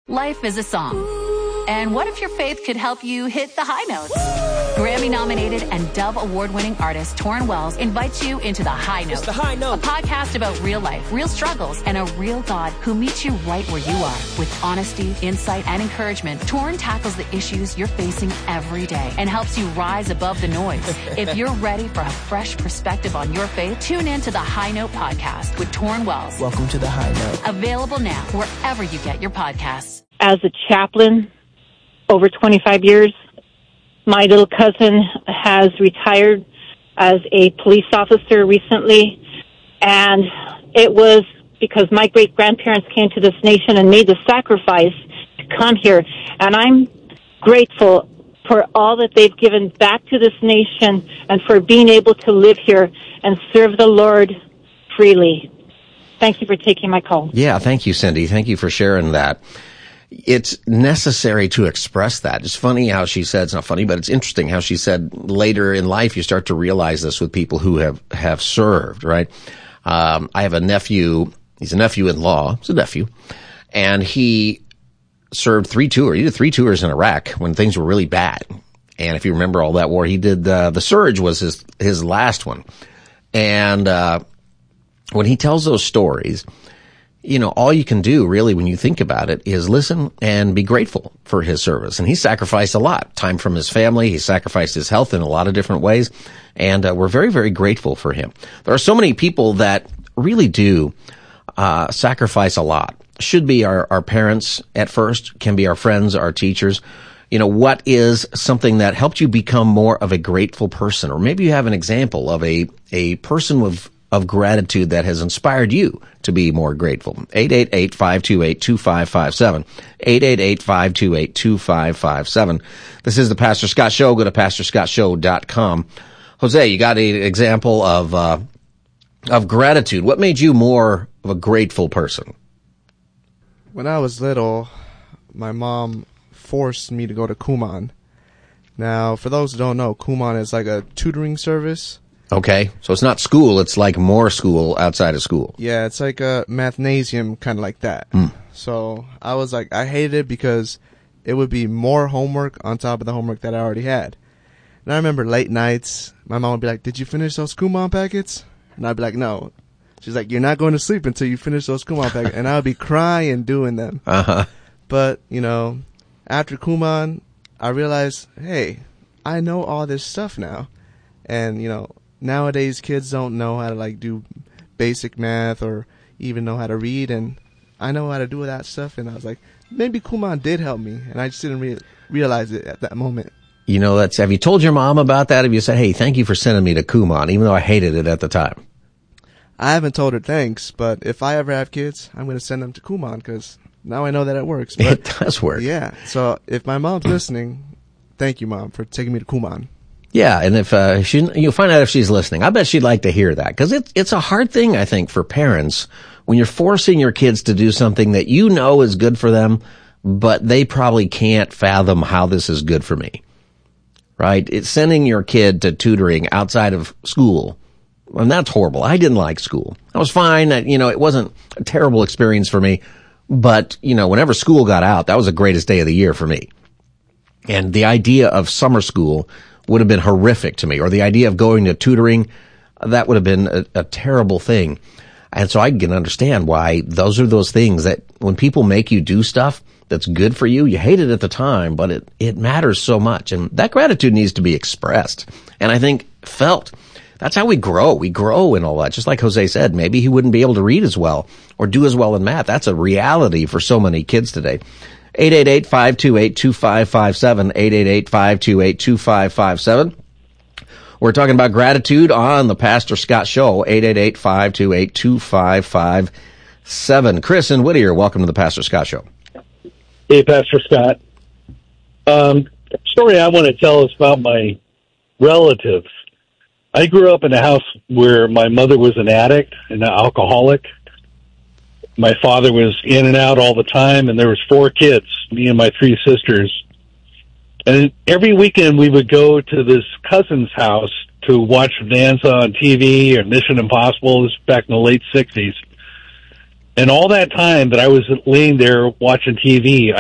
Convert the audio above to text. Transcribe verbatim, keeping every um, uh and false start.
Life is a song. And what if your faith could help you hit the high notes? Grammy-nominated and Dove Award-winning artist Torrin Wells invites you into The High Note. It's The High Note. A podcast about real life, real struggles, and a real God who meets you right where you are. With honesty, insight, and encouragement, Torrin tackles the issues you're facing every day and helps you rise above the noise. If you're ready for a fresh perspective on your faith, tune in to The High Note podcast with Torrin Wells. Welcome to The High Note. Available now wherever you get your podcasts. As a chaplain, over twenty-five years, my little cousin has retired as a police officer recently, and it was because my great-grandparents came to this nation and made the sacrifice to come here, and I'm grateful for all that they've given back to this nation and for being able to live here and serve the Lord freely. Thank you for taking my call. Yeah, thank you, Cindy. Thank you for sharing that. It's necessary to express that. It's funny how she said, it's not funny, but it's interesting how she said later in life you start to realize this with people who have, have served, right? Um, I have a nephew, he's a nephew-in-law, he's a nephew, and he served three tours, he did three tours in Iraq when things were really bad. And if you remember all that war, he did, uh, the Surge was his, his last one. And, uh, when he tells those stories, you know, all you can do really when you think about it is listen and be grateful for his service. And he sacrificed a lot, time from his family. He sacrificed his health in a lot of different ways. And uh, we're very, very grateful for him. There are so many people that really do uh sacrifice a lot. Should be our, our parents at first, can be our friends, our teachers. You know, what is something that helped you become more of a grateful person? Or maybe you have an example of a, a person with of gratitude that has inspired you to be more grateful. eight eight eight, five two eight, two five five seven. eight eight eight, five two eight, two five five seven. This is the Pastor Scott Show. Go to pastor scott show dot com. Jose, you got an example of, uh, of gratitude. What made you more of a grateful person? When I was little, my mom forced me to go to Kumon. Now, for those who don't know, Kumon is like a tutoring service. Okay, so it's not school, it's like more school outside of school. Yeah, it's like a mathnasium, kind of like that. Mm. So I was like, I hated it because it would be more homework on top of the homework that I already had. And I remember late nights, my mom would be like, did you finish those Kumon packets? And I'd be like, no. She's like, you're not going to sleep until you finish those Kumon packets. And I would be crying doing them. Uh-huh. But, you know, after Kumon, I realized, hey, I know all this stuff now. And, you know, nowadays kids don't know how to like do basic math or even know how to read, and I know how to do that stuff. And I was like, maybe Kumon did help me, and I just didn't re- realize it at that moment. You know, that's, have you told your mom about that? Have you said, hey, thank you for sending me to Kumon, even though I hated it at the time? I haven't told her thanks, but if I ever have kids, I'm going to send them to Kumon because now I know that it works. But it does work. Yeah. So if my mom's listening, thank you, Mom, for taking me to Kumon. Yeah, and if uh, she, you'll find out if she's listening. I bet she'd like to hear that, because it's it's a hard thing, I think, for parents when you're forcing your kids to do something that you know is good for them, but they probably can't fathom how this is good for me. Right? It's sending your kid to tutoring outside of school, and that's horrible. I didn't like school. I was fine. I, you know, it wasn't a terrible experience for me, but you know, whenever school got out, that was the greatest day of the year for me. And the idea of summer school would have been horrific to me, or the idea of going to tutoring, that would have been a, a terrible thing. And so I can understand why those are those things that when people make you do stuff that's good for you, you hate it at the time, but it, it matters so much. And that gratitude needs to be expressed. And I think felt. That's how we grow. We grow in all that. Just like Jose said, maybe he wouldn't be able to read as well or do as well in math. That's a reality for so many kids today. eight eight eight, five two eight, two five five seven, eight eight eight, five two eight, two five five seven. We're talking about gratitude on the Pastor Scott Show, eight eight eight, five two eight, two five five seven. Chris in Whittier, welcome to the Pastor Scott Show. Hey, Pastor Scott. Um, story I want to tell is about my relatives. I grew up in a house where my mother was an addict and an alcoholic. My father was in and out all the time, and there was four kids, me and my three sisters. And every weekend we would go to this cousin's house to watch Bonanza on T V or Mission Impossible. This was back in the late sixties. And all that time that I was laying there watching T V,